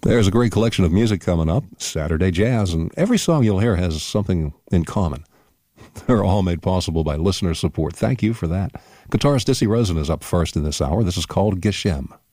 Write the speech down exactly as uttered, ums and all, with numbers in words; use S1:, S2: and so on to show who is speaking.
S1: There's a great collection of music coming up, Saturday Jazz, and every song you'll hear has something in common. They're all made possible by listener support. Thank you for that. Guitarist Dissy Rosen is up first in this hour. This is called Geshem.